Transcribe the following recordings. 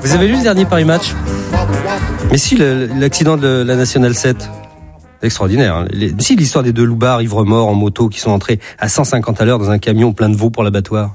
Vous avez lu le dernier Paris Match? Mais si, l'accident de la Nationale 7. Extraordinaire. Hein. Si, l'histoire des deux loupards ivres-morts en moto qui sont entrés à 150 à l'heure dans un camion plein de veaux pour l'abattoir.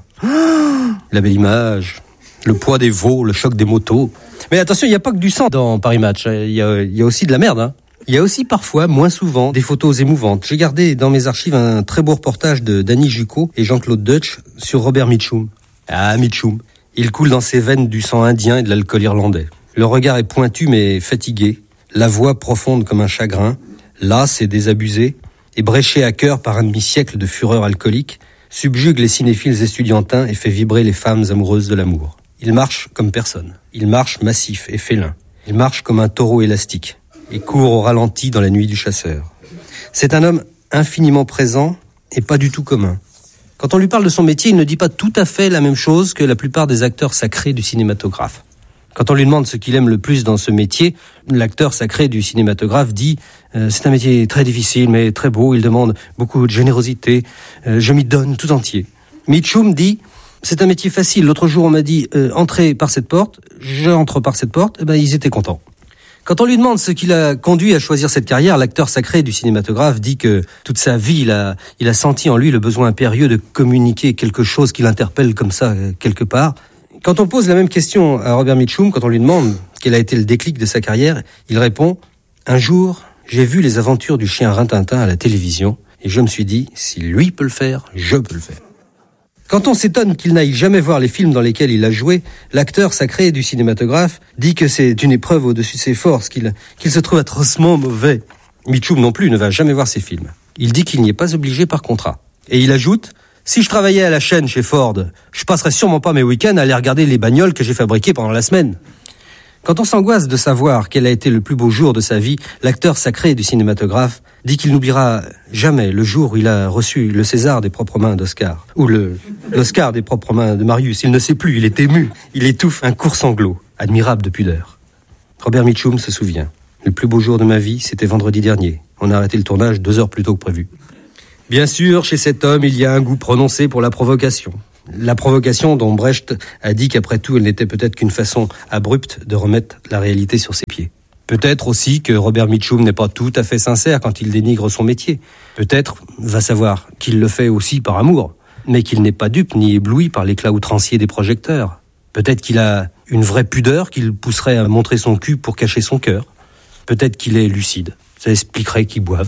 La belle image, le poids des veaux, le choc des motos. Mais attention, il n'y a pas que du sang dans Paris Match. Il y a aussi de la merde. Hein. Il y a aussi parfois, moins souvent, des photos émouvantes. J'ai gardé dans mes archives un très beau reportage de Danny Jucot et Jean-Claude Deutsch sur Robert Mitchum. Ah, Mitchum. Il coule dans ses veines du sang indien et de l'alcool irlandais. Le regard est pointu mais fatigué. La voix profonde comme un chagrin. Las et désabusé, et bréché à cœur par un demi-siècle de fureur alcoolique, subjugue les cinéphiles estudiantins et fait vibrer les femmes amoureuses de l'amour. Il marche comme personne. Il marche massif et félin. Il marche comme un taureau élastique et court au ralenti dans la nuit du chasseur. C'est un homme infiniment présent et pas du tout commun. Quand on lui parle de son métier, il ne dit pas tout à fait la même chose que la plupart des acteurs sacrés du cinématographe. Quand on lui demande ce qu'il aime le plus dans ce métier, l'acteur sacré du cinématographe dit c'est un métier très difficile mais très beau, il demande beaucoup de générosité, je m'y donne tout entier. Mitchum dit c'est un métier facile, l'autre jour on m'a dit entrez par cette porte, j'entre par cette porte, et ben ils étaient contents. Quand on lui demande ce qui l'a conduit à choisir cette carrière, l'acteur sacré du cinématographe dit que toute sa vie il a senti en lui le besoin impérieux de communiquer quelque chose qui l'interpelle comme ça quelque part. Quand on pose la même question à Robert Mitchum, quand on lui demande quel a été le déclic de sa carrière, il répond « Un jour, j'ai vu les aventures du chien Rintintin à la télévision et je me suis dit, si lui peut le faire, je peux le faire. » Quand on s'étonne qu'il n'aille jamais voir les films dans lesquels il a joué, l'acteur sacré du cinématographe dit que c'est une épreuve au-dessus de ses forces, qu'il se trouve atrocement mauvais. Mitchum non plus ne va jamais voir ces films. Il dit qu'il n'y est pas obligé par contrat. Et il ajoute « Si je travaillais à la chaîne chez Ford, je passerais sûrement pas mes week-ends à aller regarder les bagnoles que j'ai fabriquées pendant la semaine. » Quand on s'angoisse de savoir quel a été le plus beau jour de sa vie, l'acteur sacré du cinématographe dit qu'il n'oubliera jamais le jour où il a reçu le César des propres mains d'Oscar, ou l'Oscar des propres mains de Marius. Il ne sait plus, il est ému, il étouffe un court sanglot, admirable de pudeur. Robert Mitchum se souvient. Le plus beau jour de ma vie, c'était vendredi dernier. On a arrêté le tournage 2 heures plus tôt que prévu. Bien sûr, chez cet homme, il y a un goût prononcé pour la provocation. La provocation dont Brecht a dit qu'après tout, elle n'était peut-être qu'une façon abrupte de remettre la réalité sur ses pieds. Peut-être aussi que Robert Mitchum n'est pas tout à fait sincère quand il dénigre son métier. Peut-être, va savoir, qu'il le fait aussi par amour, mais qu'il n'est pas dupe ni ébloui par l'éclat outrancier des projecteurs. Peut-être qu'il a une vraie pudeur qui le pousserait à montrer son cul pour cacher son cœur. Peut-être qu'il est lucide. Ça expliquerait qu'il boive.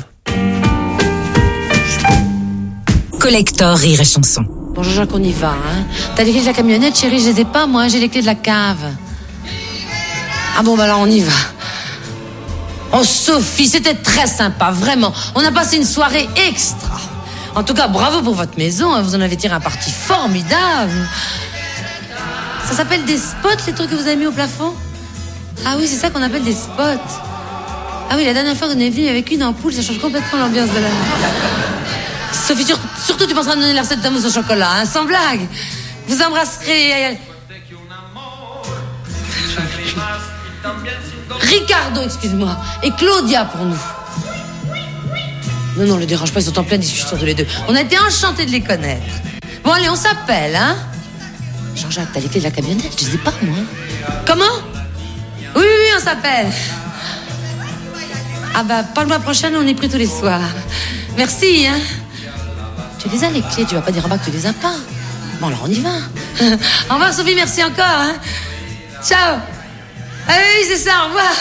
Collector Rire et Chanson. Bon, Jean-Jacques, on y va, hein. T'as les clés de la camionnette, chérie, je les ai pas, moi, j'ai les clés de la cave. Ah bon, bah là, on y va. Oh, Sophie, c'était très sympa, vraiment. On a passé une soirée extra. En tout cas, bravo pour votre maison, hein. Vous en avez tiré un parti formidable. Ça s'appelle des spots, les trucs que vous avez mis au plafond? Ah oui, c'est ça qu'on appelle des spots. Ah oui, la dernière fois qu'on est venu avec une ampoule, ça change complètement l'ambiance de la nuit. Sophie, surtout tu penseras me donner la recette de mousse au chocolat, hein, sans blague. Vous embrasserez... Ricardo, excuse-moi, et Claudia pour nous. Non, le dérange pas, ils sont en pleine discussion tous les deux. On a été enchantés de les connaître. Bon, allez, on s'appelle, hein. Jean-Jacques, t'as les clés de la camionnette? Je les ai pas, moi. Comment? Oui, on s'appelle. Ah bah, pas le mois prochain, on est pris tous les soirs. Merci, hein. Tu les as, les clés, tu vas pas dire à bas que tu les as pas. Bon, alors on y va. Au revoir, Sophie, merci encore, hein. Ciao. Ah oui, c'est ça, au revoir.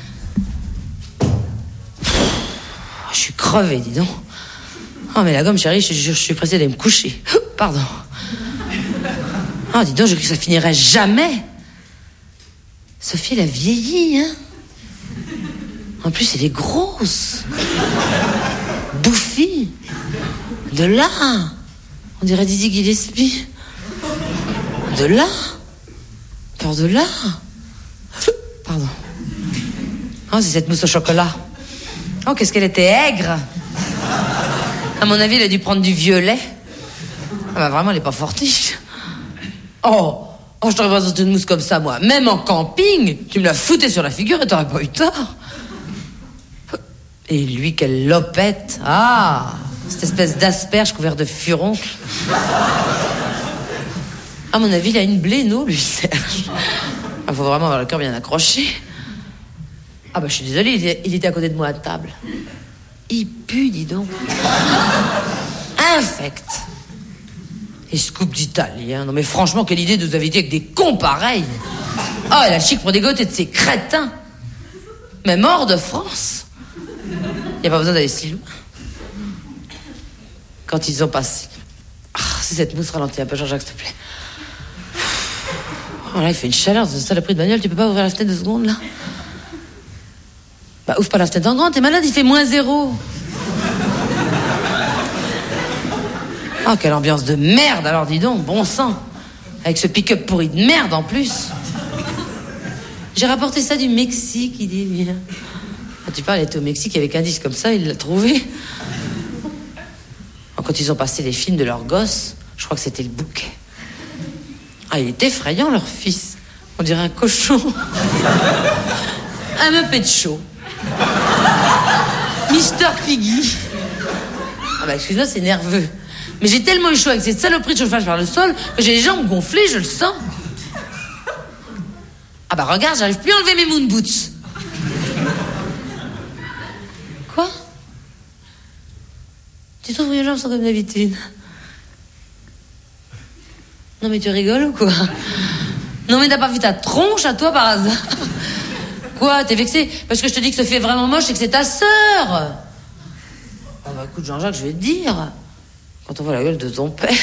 Je suis crevée, dis donc. Oh, mais la gomme, chérie, je suis pressée d'aller me coucher. Pardon. Oh, dis donc, je cru que ça finirait jamais. Sophie, elle a vieilli, hein. En plus, elle est grosse. Bouffie. De là. On dirait Didi Gillespie. De là. Peur de là. Pardon. Oh, c'est cette mousse au chocolat. Oh, qu'est-ce qu'elle était aigre. À mon avis, elle a dû prendre du violet. Ah bah vraiment, elle est pas fortiche. Oh, je t'aurais pas sorti une mousse comme ça, moi. Même en camping, tu me la foutais sur la figure et t'aurais pas eu tort. Et lui, quelle lopette. Ah, cette espèce d'asperge couvert de furoncle. À mon avis, il a une bléno, lui, Serge. Il faut vraiment avoir le cœur bien accroché. Ah bah je suis désolée, il était à côté de moi à table. Il pue, dis donc. Infect. Et scoop d'italien. Non mais franchement, quelle idée de vous inviter avec des cons pareils. Ah, elle a chic pour dégoter de ces crétins. Même hors de France. Y a pas besoin d'aller si loin. Quand ils ont passé... Ah, si cette mousse ralentit un peu, Jean-Jacques, s'il te plaît. Oh là, il fait une chaleur de saloperie de bagnole. Tu peux pas ouvrir la fenêtre 2 secondes, là? Bah, ouvre pas la fenêtre en grand, t'es malade, il fait -0. Oh, quelle ambiance de merde, alors dis donc, bon sang. Avec ce pick-up pourri de merde, en plus. J'ai rapporté ça du Mexique, il dit bien. Quand tu parles, il était au Mexique avec un disque comme ça, il l'a trouvé. Quand ils ont passé les films de leurs gosses, je crois que c'était le bouquet. Ah, il est effrayant, leur fils. On dirait un cochon. Un Muppet Show. Mr. Piggy. Ah bah excuse-moi, c'est nerveux. Mais j'ai tellement eu chaud avec cette saloperie de chauffage par le sol que j'ai les jambes gonflées, je le sens. Ah bah regarde, j'arrive plus à enlever mes moon boots. Quoi? Tu trouves que les jambes sont comme d'habitude? Non mais tu rigoles ou quoi? Non mais t'as pas vu ta tronche à toi par hasard? Quoi, t'es vexé? Parce que je te dis que ça fait vraiment moche et que c'est ta sœur. Ah bah écoute Jean-Jacques, je vais te dire. Quand on voit la gueule de ton père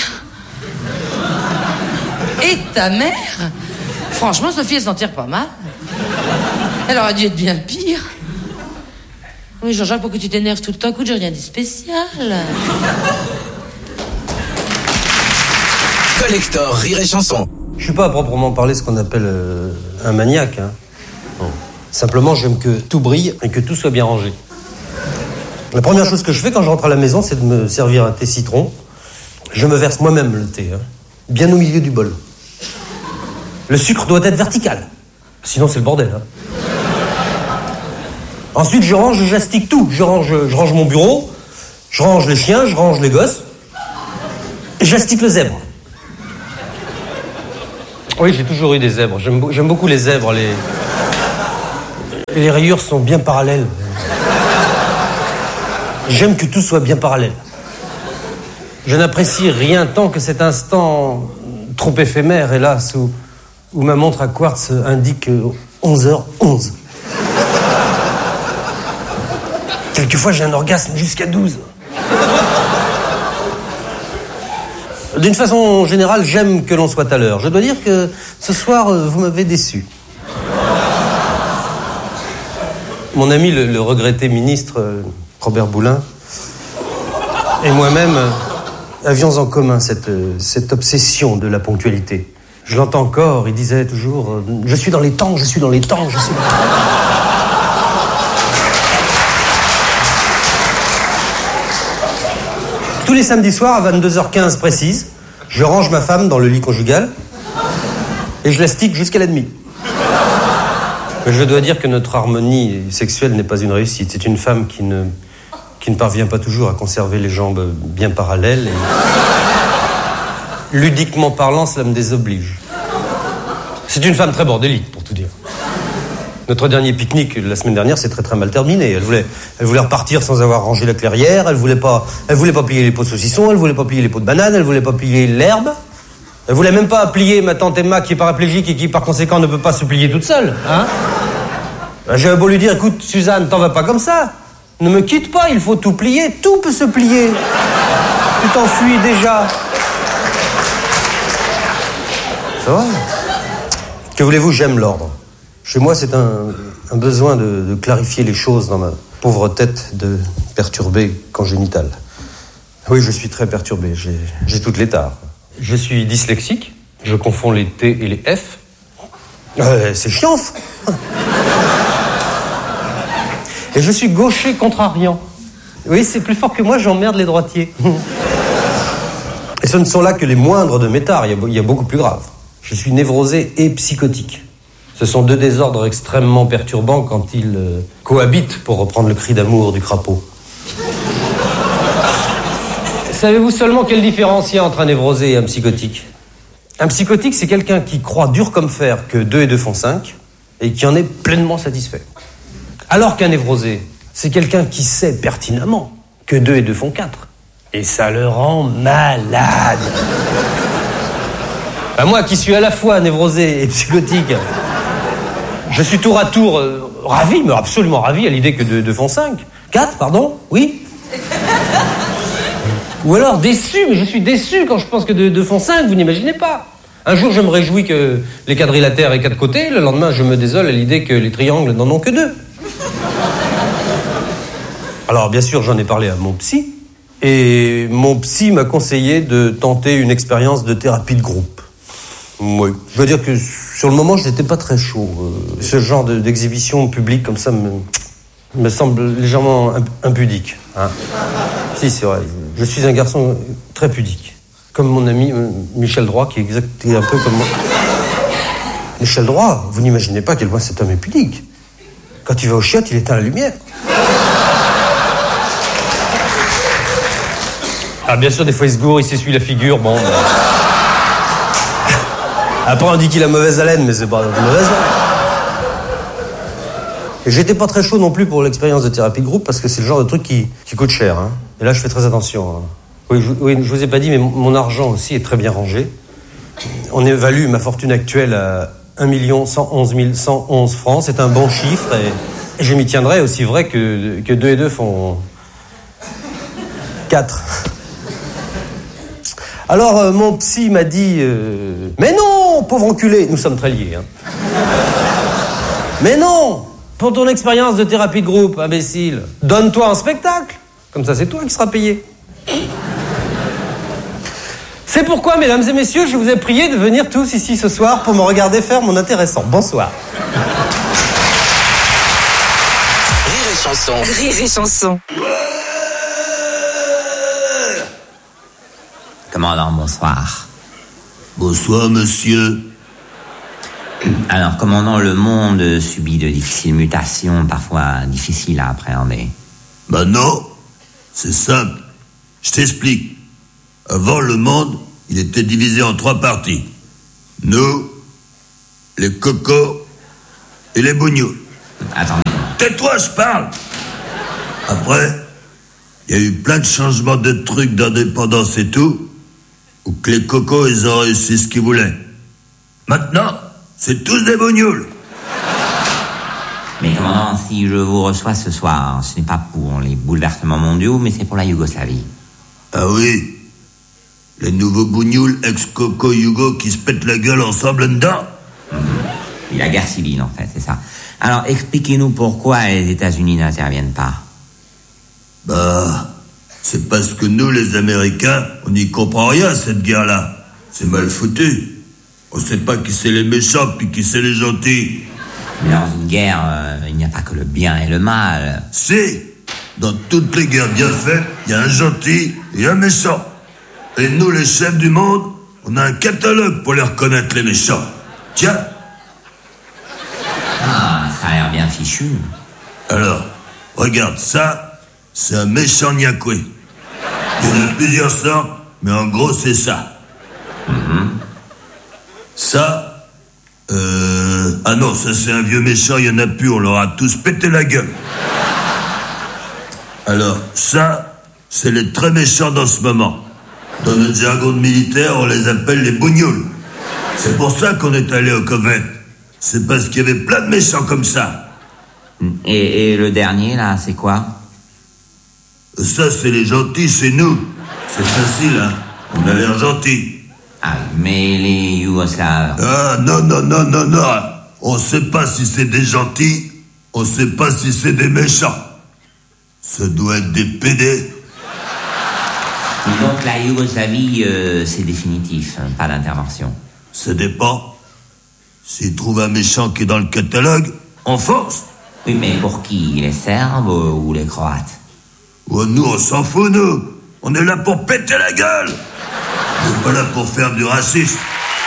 et ta mère, franchement Sophie elle s'en tire pas mal. Elle aurait dû être bien pire. Oui Jean-Jacques, pourquoi tu t'énerves tout le temps? Écoute, j'ai rien dit spécial. Collector Rire et Chanson. Je suis pas à proprement parler ce qu'on appelle un maniaque. Hein. Non. Simplement, j'aime que tout brille et que tout soit bien rangé. La première chose que je fais quand je rentre à la maison, c'est de me servir un thé citron. Je me verse moi-même le thé, hein, bien au milieu du bol. Le sucre doit être vertical, sinon c'est le bordel. Hein. Ensuite, j'astique tout. Je range mon bureau, je range les chiens, je range les gosses, et j'astique le zèbre. Oui, j'ai toujours eu des zèbres. J'aime beaucoup les zèbres. Les rayures sont bien parallèles. J'aime que tout soit bien parallèle. Je n'apprécie rien tant que cet instant trop éphémère, hélas, où ma montre à quartz indique 11h11. Quelquefois, j'ai un orgasme jusqu'à 12. D'une façon générale, j'aime que l'on soit à l'heure. Je dois dire que ce soir, vous m'avez déçu. Mon ami, le regretté ministre Robert Boulin, et moi-même avions en commun cette obsession de la ponctualité. Je l'entends encore, il disait toujours « Je suis dans les temps, je suis dans les temps, je suis dans les temps ». Tous les samedis soirs, à 22h15 précise, je range ma femme dans le lit conjugal et je l'astique jusqu'à la demie. Je dois dire que notre harmonie sexuelle n'est pas une réussite. C'est une femme qui ne parvient pas toujours à conserver les jambes bien parallèles. Et... ludiquement parlant, cela me désoblige. C'est une femme très bordélique, pour tout dire. Notre dernier pique-nique, la semaine dernière, c'est très très mal terminé. Elle voulait repartir sans avoir rangé la clairière. Elle voulait pas plier les pots de saucisson. Elle voulait pas plier les pots de banane. Elle voulait pas plier l'herbe. Elle voulait même pas plier ma tante Emma, qui est paraplégique et qui, par conséquent, ne peut pas se plier toute seule. Hein? J'avais beau lui dire, écoute, Suzanne, t'en vas pas comme ça. Ne me quitte pas, il faut tout plier. Tout peut se plier. Tu t'enfuis déjà. Ça va? Que voulez-vous, j'aime l'ordre. Chez moi, c'est un besoin de clarifier les choses dans ma pauvre tête de perturbé congénital. Oui, je suis très perturbé, j'ai toutes les tares. Je suis dyslexique, je confonds les T et les F. C'est chiant. Et je suis gaucher contrariant. Oui, c'est plus fort que moi, j'emmerde les droitiers. Et ce ne sont là que les moindres de mes tares, il y a beaucoup plus grave. Je suis névrosé et psychotique. Ce sont deux désordres extrêmement perturbants quand ils cohabitent, pour reprendre le cri d'amour du crapaud. Savez-vous seulement quelle différence il y a entre un névrosé et un psychotique? Un psychotique, c'est quelqu'un qui croit dur comme fer que 2 et 2 font 5 et qui en est pleinement satisfait. Alors qu'un névrosé, c'est quelqu'un qui sait pertinemment que 2 et 2 font 4. Et ça le rend malade. Moi qui suis à la fois névrosé et psychotique, je suis tour à tour ravi, mais absolument ravi à l'idée que 2 font 5. 4, pardon, oui. Ou alors déçu, mais je suis déçu quand je pense que 2 font 5, vous n'imaginez pas. Un jour, je me réjouis que les quadrilatères aient 4 côtés, le lendemain, je me désole à l'idée que les triangles n'en ont que 2. Alors, bien sûr, j'en ai parlé à mon psy, et mon psy m'a conseillé de tenter une expérience de thérapie de groupe. Oui. Je veux dire que, sur le moment, je n'étais pas très chaud. Ce genre d'exhibition publique comme ça me semble légèrement impudique. Hein. Si, c'est vrai. Je suis un garçon très pudique. Comme mon ami Michel Droit, qui est un peu comme moi. Michel Droit, vous n'imaginez pas à quel point cet homme est pudique. Quand il va au chiottes, il éteint la lumière. Ah, bien sûr, des fois il se gourre, il s'essuie la figure, bon... Après, on dit qu'il a mauvaise haleine, mais c'est pas mauvaise. Et j'étais pas très chaud non plus pour l'expérience de thérapie de groupe, parce que c'est le genre de truc qui coûte cher. Hein. Et là, je fais très attention. Hein. Oui, je vous ai pas dit, mais mon argent aussi est très bien rangé. On évalue ma fortune actuelle à 1 111 111 francs. C'est un bon chiffre, et je m'y tiendrai aussi vrai que 2 et 2 font 4. Alors, mon psy m'a dit... Mais non, pauvre enculé. Nous sommes très liés. Hein. Mais non, pour ton expérience de thérapie de groupe, imbécile, donne-toi un spectacle. Comme ça, c'est toi qui seras payé. C'est pourquoi, mesdames et messieurs, je vous ai prié de venir tous ici ce soir pour me regarder faire mon intéressant. Bonsoir. Rire et chanson. Rire et chanson. Commandant, bonsoir. Bonsoir, monsieur. Alors, commandant, le monde subit de difficiles mutations, parfois difficiles à appréhender. Ben non, c'est simple. Je t'explique. Avant, le monde, il était divisé en 3 parties. Nous, les cocos et les bougnoules. Attendez. Tais-toi, je parle. Après, il y a eu plein de changements de trucs d'indépendance et tout, où que les cocos, ils ont réussi ce qu'ils voulaient. Maintenant, c'est tous des bougnoules. Mais commandant, si je vous reçois ce soir, ce n'est pas pour les bouleversements mondiaux, mais c'est pour la Yougoslavie. Ah oui, les nouveaux bougnoules ex-coco Yougo qui se pètent la gueule ensemble dedans. Et la guerre civile, en fait, c'est ça. Alors, expliquez-nous pourquoi les États-Unis n'interviennent pas. Bah, c'est parce que nous, les Américains, on n'y comprend rien à cette guerre-là. C'est mal foutu. On sait pas qui c'est les méchants puis qui c'est les gentils. Mais dans une guerre, il n'y a pas que le bien et le mal. Si, dans toutes les guerres bien faites, il y a un gentil et un méchant. Et nous, les chefs du monde, on a un catalogue pour les reconnaître, les méchants. Tiens. Ah, ça a l'air bien fichu. Alors, regarde, ça, c'est un méchant niakoué. Il y en a plusieurs sortes, mais en gros, c'est ça. Ça, ah non, ça c'est un vieux méchant, il y en a plus, on leur a tous pété la gueule. Alors, ça, c'est les très méchants dans ce moment. Dans notre jargon de militaire, on les appelle les bougnoules. C'est pour ça qu'on est allé au Koweït. C'est parce qu'il y avait plein de méchants comme ça. Et le dernier, là, c'est quoi? Ça, c'est les gentils, c'est nous. C'est facile, hein. On a l'air gentils. Ah, mais les Yougoslaves... Ah, non. On sait pas si c'est des gentils, on sait pas si c'est des méchants. Ça doit être des pédés. Donc la Yougoslavie, c'est définitif, hein, pas d'intervention. Ça dépend. S'ils trouvent un méchant qui est dans le catalogue, on force. Oui, mais pour qui? Les Serbes ou les Croates? Oh, nous, on s'en fout, nous. On est là pour péter la gueule. On n'est pas là pour faire du racisme.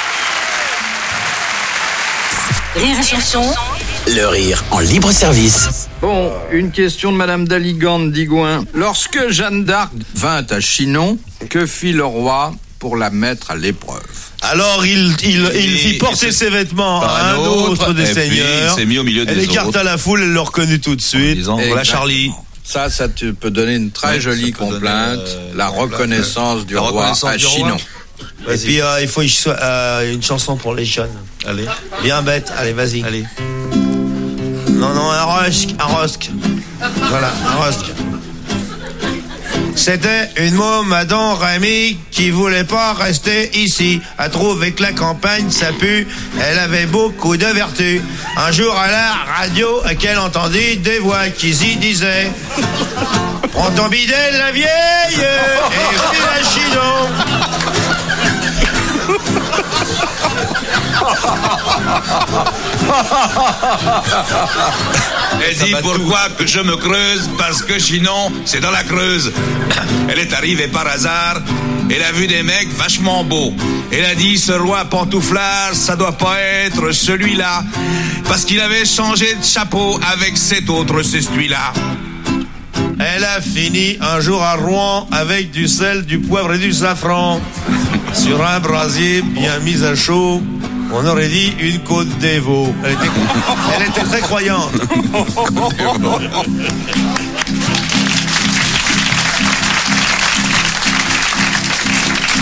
Rire et chanson. Le rire en libre service. Bon, une question de Madame d'Aligande d'Igouin. Lorsque Jeanne d'Arc vint à Chinon, que fit le roi pour la mettre à l'épreuve? Alors il fit porter ses vêtements à un autre des seigneurs. Il s'est mis au milieu des autres. Elle écarta la foule, elle le reconnut tout de suite. Voilà Charlie. Ça tu peux donner une très jolie complainte, la reconnaissance du roi à Chinon. Et puis il faut une chanson pour les jeunes. Allez. Bien bête, allez vas-y. Allez. Non, un rosque. Voilà, un rosque. C'était une môme à Don Rémy qui voulait pas rester ici. A trouvé que la campagne ça pue, elle avait beaucoup de vertus. Un jour à la radio, qu'elle entendit des voix qui y disaient: prends ton bidet la vieille et file à Chinon. Elle dit pourquoi que je me creuse, parce que Chinon c'est dans la Creuse. Elle est arrivée par hasard, elle a vu des mecs vachement beaux. Elle a dit ce roi pantouflard ça doit pas être celui-là, parce qu'il avait changé de chapeau avec cet autre, c'est celui-là. Elle a fini un jour à Rouen avec du sel, du poivre et du safran. Sur un brasier bien mis à chaud, on aurait dit une côte des veaux. Elle était très croyante.